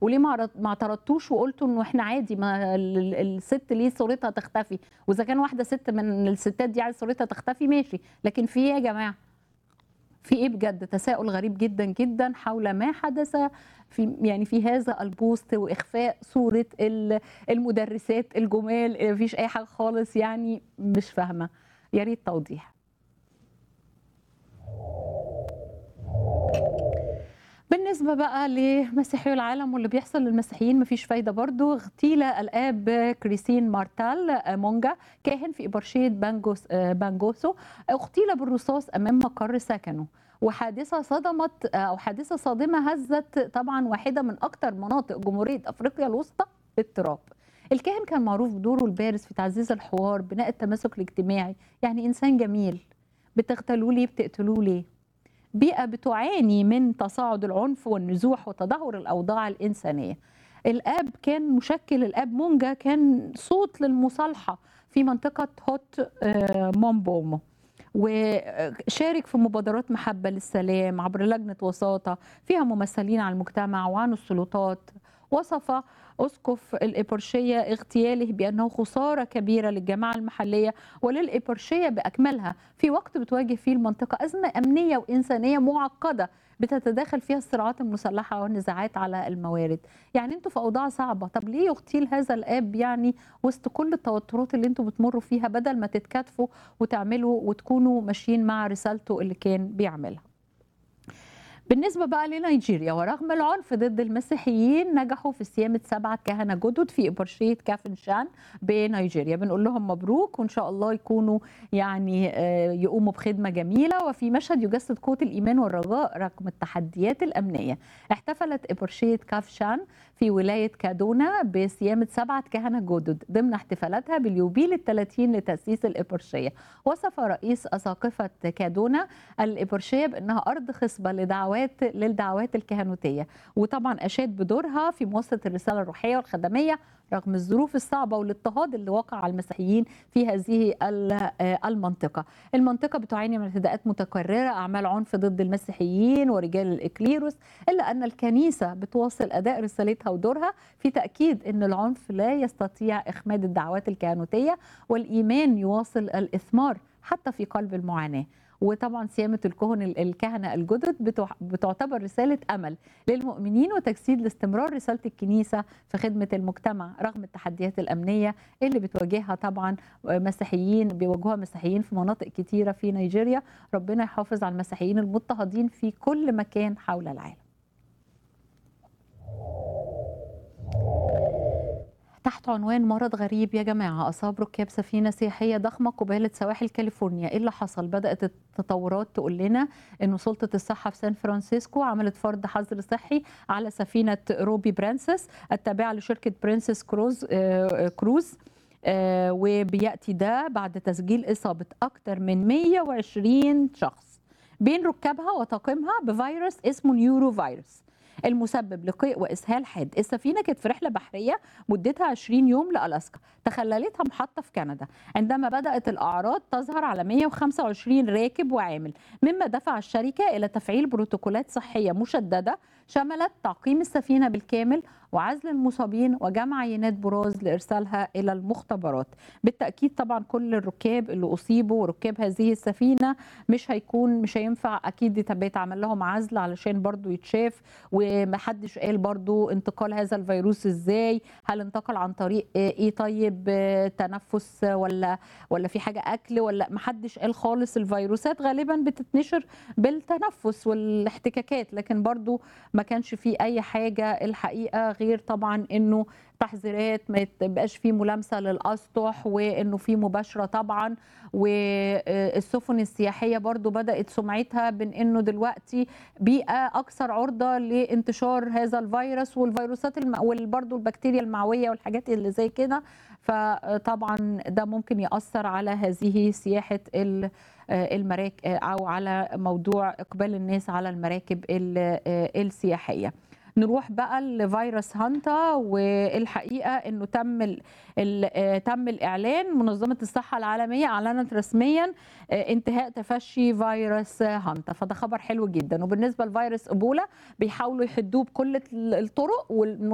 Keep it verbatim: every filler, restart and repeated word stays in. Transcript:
وليه ما عرض ما اعترضتوش وقلتوا إنه إحنا عادي ما ال ال الست ليه صورتها تختفي، وإذا كان واحدة ست من الستات دي عايزة صورتها تختفي ماشي، لكن في إيه يا جماعة؟ في إيه بجد؟ تساؤل غريب جدًا، جدًا حول ما حدث في يعني في هذا البوست وإخفاء صورة ال المدرسات الجُمال، ما فيش أي حاجة خالص يعني مش فاهمة، يا ريت توضيح. بالنسبة بقى لمسيحيو العالم واللي بيحصل للمسيحيين ما فيش فايدة برضه، اغتيل الآب كريستين مارتال مونجا كاهن في إبرشية بانجوس آآ بانجوسو، اغتيل بالرصاص أمام مقر سكنه، وحادثة صدمت أو حادثة صادمة هزت طبعًا واحدة من أكتر مناطق جمهورية أفريقيا الوسطى باضطراب. الكاهن كان معروف بدوره البارز في تعزيز الحوار، بناء التماسك الاجتماعي، يعني إنسان جميل، بتغتالوه ليه، بتقتلوه ليه؟ بيئة بتعاني من تصاعد العنف والنزوح وتدهور الأوضاع الإنسانية. الآب كان مشكل الآب مونجا كان صوت للمصالحة في منطقة هوت آه، مومبومو، وشارك في مبادرات محبة للسلام عبر لجنة وساطة فيها ممثلين عن المجتمع وعن السلطات. وصف أسقف الإبرشية اغتياله بأنه خسارة كبيرة للجماعة المحلية وللإبرشية بأكملها في وقت بتواجه فيه المنطقة أزمة أمنية وإنسانية معقدة بتتداخل فيها الصراعات المسلحة والنزاعات على الموارد. يعني انتوا في أوضاع صعبة، طب ليه يغتيل هذا الآب يعني وسط كل التوترات اللي انتوا بتمروا فيها، بدل ما تتكاتفوا وتعملوا وتكونوا ماشيين مع رسالته اللي كان بيعملها. بالنسبة بقى لنيجيريا، ورغم العنف ضد المسيحيين نجحوا في صيانة سبعة كهنة جدد في إبرشية كافنشان بنيجيريا. بنقول لهم مبروك وإن شاء الله يكونوا يعني آه، يقوموا بخدمة جميلة، وفي مشهد يجسد قوة الإيمان والرجاء رغم التحديات الأمنية. احتفلت إبرشية كافشان في ولاية كادونا بصيانة سبعة كهنة جدد ضمن احتفالاتها باليوبيل الثلاثين لتأسيس الإبرشية. وصف رئيس أساقفة كادونا الإبرشية بأنها أرض خصبة لدعوات للدعوات الكهنوتية، وطبعا أشاد بدورها في مواصلة الرسالة الروحية والخدمية رغم الظروف الصعبة والاضطهاد اللي وقع على المسيحيين في هذه المنطقة. المنطقة بتعاني من اعتداءات متكررة، أعمال عنف ضد المسيحيين ورجال الإكليروس، إلا أن الكنيسة بتواصل أداء رسالتها ودورها في تأكيد أن العنف لا يستطيع إخماد الدعوات الكهنوتية، والإيمان يواصل الإثمار حتى في قلب المعاناة. وطبعا صيانة الكهن الكهنة الجدد بتعتبر رسالة أمل للمؤمنين وتجسيد لاستمرار رسالة الكنيسة في خدمة المجتمع رغم التحديات الأمنية اللي بتواجهها طبعا مسيحيين بيواجهوها مسيحيين في مناطق كتيرة في نيجيريا. ربنا يحافظ على المسيحيين المضطهدين في كل مكان حول العالم. تحت عنوان مرض غريب يا جماعة أصاب ركاب سفينة سياحية ضخمة قبالة سواحل كاليفورنيا. إيه اللي حصل؟ بدأت التطورات تقول لنا إنه سلطة الصحة في سان فرانسيسكو عملت فرض حظر صحي على سفينة روبي برانسس التابعة لشركة برنسس كروز آه كروز آه وبيأتي ده بعد تسجيل إصابة أكثر من مئة وعشرين شخص بين ركابها وطاقمها بفيروس اسمه نيورو فيروس المسبب لقيء واسهال حاد. السفينه كانت في رحله بحريه مدتها عشرين يوم لالاسكا، تخللتها محطه في كندا عندما بدات الاعراض تظهر على مئة وخمسة وعشرين راكب وعامل، مما دفع الشركه الى تفعيل بروتوكولات صحيه مشدده شملت تعقيم السفينه بالكامل وعزل المصابين وجمع عينات براز لارسالها الى المختبرات. بالتاكيد طبعا كل الركاب اللي اصيبوا وركاب هذه السفينه مش هيكون مش هينفع اكيد يتعمل لهم عزل علشان برضو يتشاف، ومحدش قال برضو انتقال هذا الفيروس ازاي، هل انتقل عن طريق ايه؟ طيب تنفس ولا ولا في حاجه اكل، ولا محدش قال خالص. الفيروسات غالبا بتتنشر بالتنفس والاحتكاكات، لكن برضو ما كانش في اي حاجه الحقيقه غير طبعا انه تحذيرات ما يبقاش فيه ملامسه للاسطح وانه في مباشره طبعا. والسفن السياحيه برضو بدات سمعتها بان انه دلوقتي بيئه اكثر عرضه لانتشار هذا الفيروس والفيروسات الم... وبرضو البكتيريا المعويه والحاجات اللي زي كده، فطبعا ده ممكن ياثر على هذه سياحه المراكب او على موضوع اقبال الناس على المراكب السياحيه. نروح بقى لفيروس هانتا، والحقيقه انه تم ال ال تم الاعلان، منظمه الصحه العالميه اعلنت رسميا انتهاء تفشي فيروس هانتا، فده خبر حلو جدا. وبالنسبه لفيروس ايبولا بيحاولوا يحدوه بكل الطرق،